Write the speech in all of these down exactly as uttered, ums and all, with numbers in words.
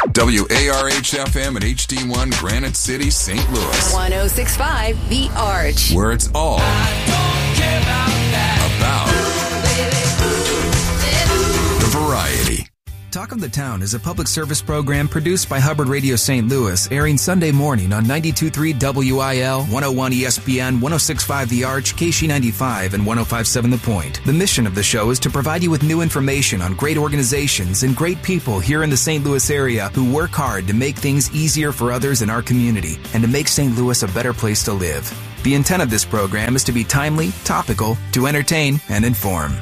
W A R H F M and H D one Granite City, Saint Louis. one oh six point five The Arch. Where it's all about the variety. Talk of the Town is a public service program produced by Hubbard Radio Saint Louis, airing Sunday morning on ninety-two point three W I L, one oh one E S P N, one oh six point five The Arch, K S H E ninety-five, and one oh five point seven The Point. The mission of the show is to provide you with new information on great organizations and great people here in the Saint Louis area who work hard to make things easier for others in our community and to make Saint Louis a better place to live. The intent of this program is to be timely, topical, to entertain, and inform.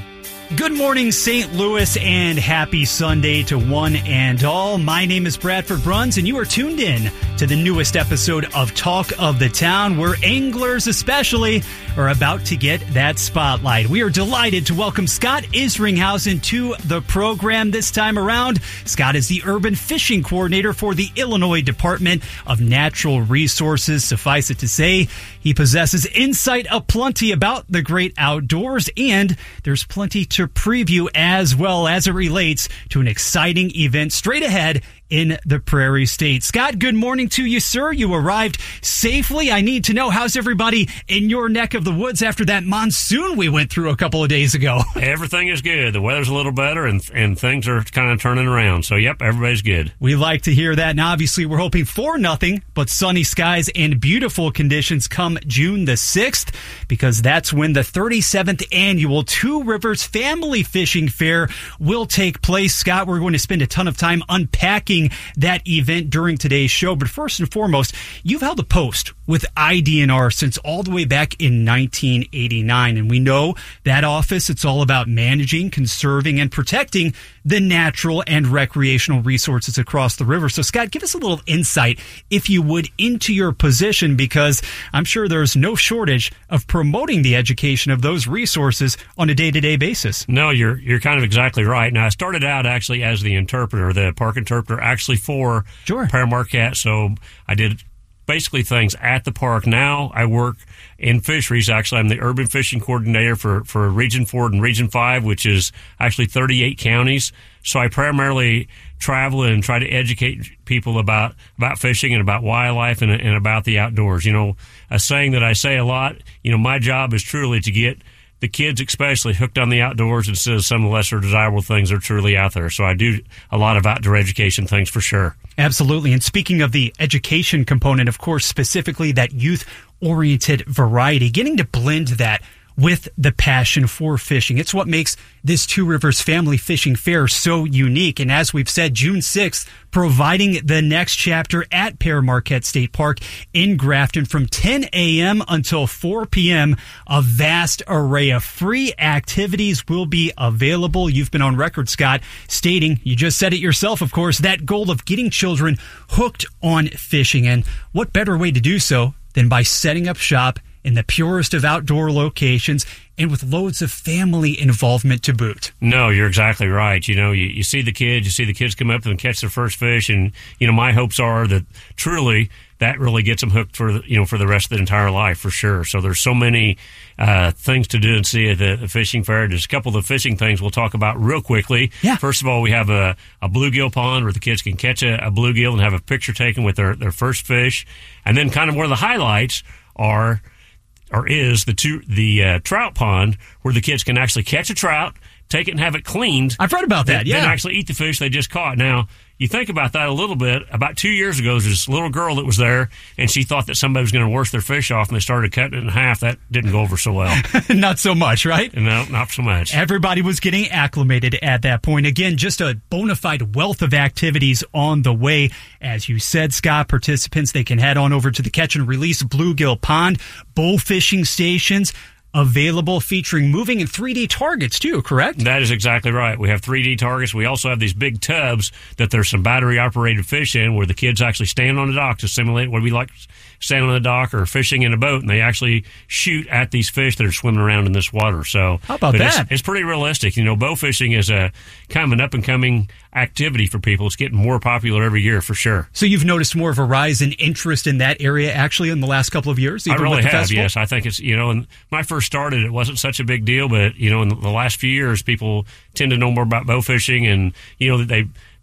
Good morning, Saint Louis, and happy Sunday to one and all. My name is Bradford Bruns, and you are tuned in to the newest episode of Talk of the Town, where anglers especially are about to get that spotlight. We are delighted to welcome Scott Isringhausen to the program this time around. Scott is the Urban Fishing Coordinator for the Illinois Department of Natural Resources. Suffice it to say, he possesses insight aplenty about the great outdoors, and there's plenty to preview as well as it relates to an exciting event straight ahead in the Prairie State. Scott, good morning to you, sir. You arrived safely. I need to know, how's everybody in your neck of the woods after that monsoon we went through a couple of days ago? Everything is good. The weather's a little better, and and things are kind of turning around. So, yep, everybody's good. We like to hear that, and obviously we're hoping for nothing but sunny skies and beautiful conditions come June the sixth, because that's when the thirty-seventh annual Two Rivers Family Fishing Fair will take place. Scott, we're going to spend a ton of time unpacking that event during today's show. But first and foremost, you've held a post with I D N R since all the way back in nineteen eighty-nine. And we know that office, it's all about managing, conserving, and protecting the natural and recreational resources across the river. So, Scott, give us a little insight, if you would, into your position, because I'm sure there's no shortage of promoting the education of those resources on a day-to-day basis. No, you're you're kind of exactly right. Now, I started out actually as the interpreter, the park interpreter, actually for sure. Pere Marquette. So I did basically things at the park. Now I work in fisheries. Actually, I'm the urban fishing coordinator for, for Region four and Region five, which is actually thirty-eight counties. So I primarily travel and try to educate people about, about fishing and about wildlife and, and about the outdoors. You know, a saying that I say a lot, you know, my job is truly to get the kids especially hooked on the outdoors instead of some of the lesser desirable things that are truly out there. So I do a lot of outdoor education things for sure. Absolutely. And speaking of the education component, of course, specifically that youth-oriented variety, getting to blend that with the passion for fishing. It's what makes this Two Rivers Family Fishing Fair so unique. And as we've said, June sixth, providing the next chapter at Pere Marquette State Park in Grafton from ten a.m. until four p.m. A vast array of free activities will be available. You've been on record, Scott, stating, you just said it yourself, of course, that goal of getting children hooked on fishing. And what better way to do so than by setting up shop in the purest of outdoor locations and with loads of family involvement to boot. No, you're exactly right. You know, you, you see the kids, you see the kids come up and catch their first fish, and, you know, my hopes are that truly that really gets them hooked for, the, you know, for the rest of their entire life, for sure. So there's so many uh, things to do and see at the, the fishing fair. There's a couple of the fishing things we'll talk about real quickly. Yeah. First of all, we have a, a bluegill pond where the kids can catch a, a bluegill and have a picture taken with their, their first fish. And then kind of one of the highlights are or is the two, the uh, trout pond where the kids can actually catch a trout, take it and have it cleaned. I've read about that, then, yeah. Then actually eat the fish they just caught. Now, you think about that a little bit. About two years ago, there was this little girl that was there, and she thought that somebody was going to wash their fish off, and they started cutting it in half. That didn't go over so well. Not so much, right? No, not so much. Everybody was getting acclimated at that point. Again, just a bona fide wealth of activities on the way. As you said, Scott, participants, they can head on over to the Catch and Release Bluegill Pond, bow fishing stations available, featuring moving and three D targets too, correct? That is exactly right. We have three D targets. We also have these big tubs that there's some battery-operated fish in where the kids actually stand on the dock to simulate what we like standing on the dock or fishing in a boat, and they actually shoot at these fish that are swimming around in this water. So how about that? It's, it's pretty realistic. You know, bow fishing is a kind of an up-and-coming activity for people. It's getting more popular every year for sure. So you've noticed more of a rise in interest in that area actually in the last couple of years? I really with the have, festival? Yes. I think it's, you know, and when I first started, it wasn't such a big deal, but, you know, in the last few years, people tend to know more about bow fishing, and, you know, they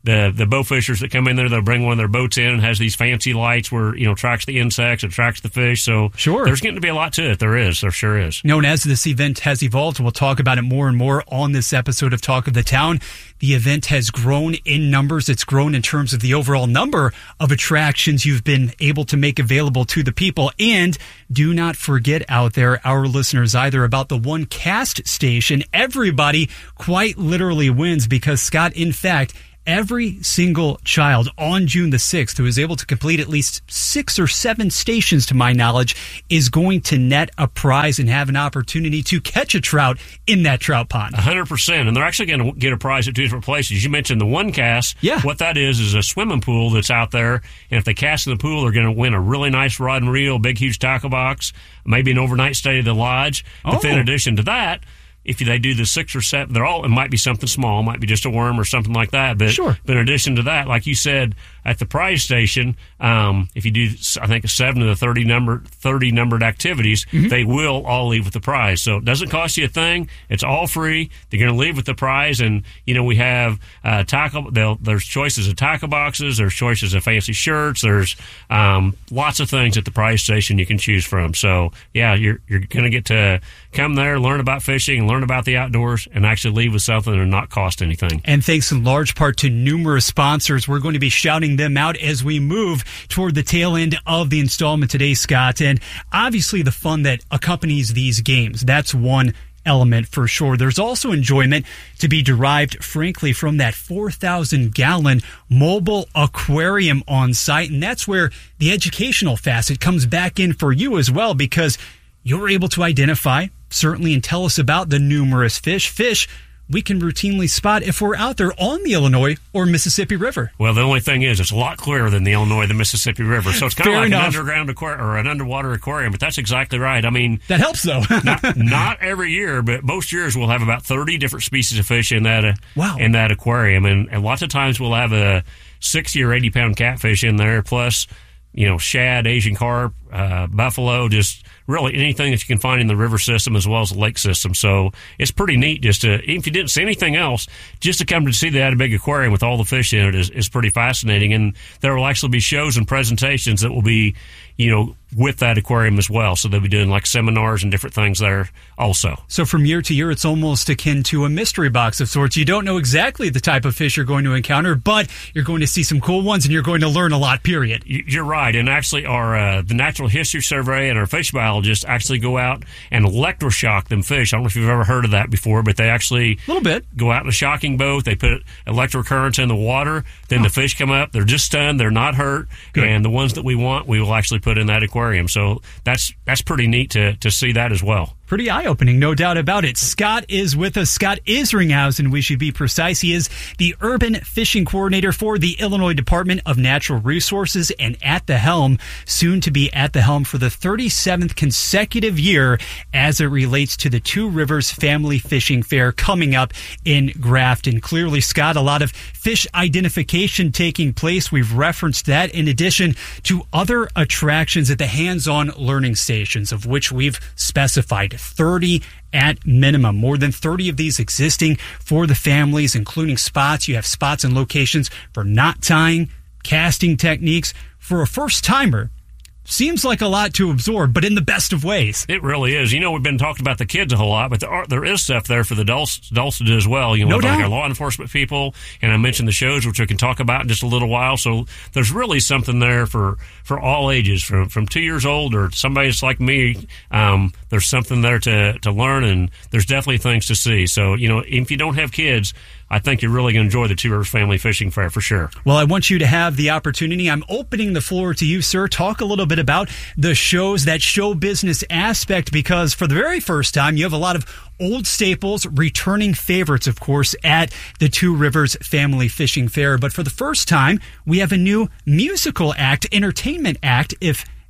the the bow fishers that come in there, they'll bring one of their boats in and has these fancy lights where, you know, tracks the insects, it tracks the fish. So sure. there's getting to be a lot to it. There is. There sure is. Known as this event has evolved, we'll talk about it more and more on this episode of Talk of the Town. The event has grown in numbers. It's grown in terms of the overall number of attractions you've been able to make available to the people. And do not forget out there, our listeners, either about the one cast station. Everybody quite literally wins because, Scott, in fact, every single child on June the sixth who is able to complete at least six or seven stations, to my knowledge, is going to net a prize and have an opportunity to catch a trout in that trout pond. one hundred percent. And they're actually going to get a prize at two different places. You mentioned the one cast. Yeah. What that is is a swimming pool that's out there. And if they cast in the pool, they're going to win a really nice rod and reel, big, huge tackle box, maybe an overnight stay at the lodge. Oh. But then in addition to that, if they do the six or seven, they're all, it might be something small, it might be just a worm or something like that. But, sure. but in addition to that, like you said, at the prize station, um, if you do, I think, seven of the thirty number, thirty numbered activities, mm-hmm. they will all leave with the prize. So it doesn't cost you a thing. It's all free. They're going to leave with the prize. And, you know, we have uh, tackle, there's choices of tackle boxes, there's choices of fancy shirts, there's um, lots of things at the prize station you can choose from. So, yeah, you're, you're going to get to come there, learn about fishing, learn about the outdoors, and actually leave with something and not cost anything. And thanks in large part to numerous sponsors. We're going to be shouting them out as we move toward the tail end of the installment today, Scott. And obviously the fun that accompanies these games, that's one element for sure. There's also enjoyment to be derived, frankly, from that four thousand gallon mobile aquarium on site. And that's where the educational facet comes back in for you as well, because you're able to identify, certainly, and tell us about the numerous fish. Fish we can routinely spot if we're out there on the Illinois or Mississippi River. Well, the only thing is, it's a lot clearer than the Illinois, the Mississippi River. So it's kind of like enough. an underground aquarium or an underwater aquarium, but that's exactly right. I mean, that helps, though. not, not every year, but most years we'll have about thirty different species of fish in that uh, wow. in that aquarium, and, and lots of times we'll have a sixty or eighty pound catfish in there, plus, you know, shad, Asian carp, uh, buffalo, just really anything that you can find in the river system as well as the lake system. So it's pretty neat just to, even if you didn't see anything else, just to come to see that big aquarium with all the fish in it is, is pretty fascinating. And there will actually be shows and presentations that will be, you know, with that aquarium as well. So they'll be doing like seminars and different things there also. So from year to year, it's almost akin to a mystery box of sorts. You don't know exactly the type of fish you're going to encounter, but you're going to see some cool ones and you're going to learn a lot, period. You're right. And actually our, uh, the Natural History Survey and our fish biologists actually go out and electroshock them fish. I don't know if you've ever heard of that before, but they actually a little bit go out in a shocking boat. They put electrocurrents in the water. Then oh. the fish come up. They're just stunned. They're not hurt. Good. And the ones that we want, we will actually put in that aquarium. So that's that's pretty neat to to see that as well. Pretty eye-opening, no doubt about it. Scott is with us. Scott Isringhausen, we should be precise. He is the Urban Fishing Coordinator for the Illinois Department of Natural Resources and at the helm, soon to be at the helm for the thirty-seventh consecutive year as it relates to the Two Rivers Family Fishing Fair coming up in Grafton. Clearly, Scott, a lot of fish identification taking place. We've referenced that in addition to other attractions at the hands-on learning stations, of which we've specified thirty at minimum. More than thirty of these existing for the families, including spots. You have spots and locations for knot tying, casting techniques. For a first-timer, seems like a lot to absorb, but in the best of ways. It really is. You know, we've been talking about the kids a whole lot, but there are, there is stuff there for the adults, adults to do as well. You know, no like doubt. Our law enforcement people, and I mentioned the shows, which we can talk about in just a little while. So there's really something there for, for all ages, from from two years old or somebody that's like me. Um, there's something there to, to learn, and there's definitely things to see. So, you know, if you don't have kids, I think you're really going to enjoy the Two Rivers Family Fishing Fair for sure. Well, I want you to have the opportunity. I'm opening the floor to you, sir. Talk a little bit about the shows, that show business aspect, because for the very first time, you have a lot of old staples, returning favorites, of course, at the Two Rivers Family Fishing Fair. But for the first time, we have a new musical act, entertainment act, if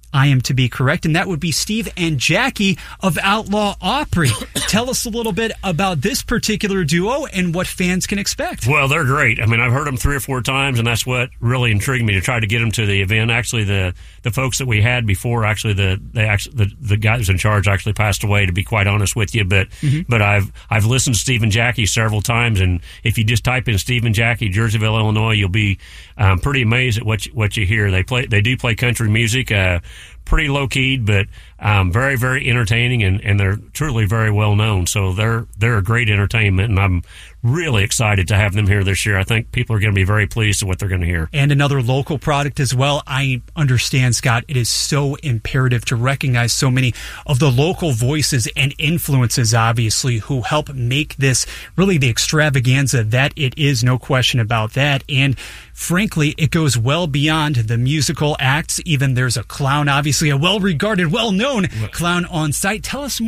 I am to be correct, and that would be Steve and Jackie of Outlaw Opry. Tell us a little bit about this particular duo and what fans can expect. Well, they're great. I mean, I've heard them three or four times, and that's what really intrigued me to try to get them to the event. Actually, the the folks that we had before, actually, the they actually the, the guy who's in charge actually passed away, to be quite honest with you. But mm-hmm. but I've I've listened to Steve and Jackie several times, and if you just type in Steve and Jackie, Jerseyville, Illinois, you'll be um, pretty amazed at what you, what you hear. They play they do play country music. Uh, pretty low-keyed, but um, very, very entertaining, and, and they're truly very well-known. So they're they're a great entertainment, and I'm really excited to have them here this year. I think people are going to be very pleased with what they're going to hear. And another local product as well. I understand, Scott, it is so imperative to recognize so many of the local voices and influences, obviously, who help make this really the extravaganza that it is, no question about that. And frankly, it goes well beyond the musical acts. Even there's a clown, obviously a well-regarded, well-known clown on site. Tell us more.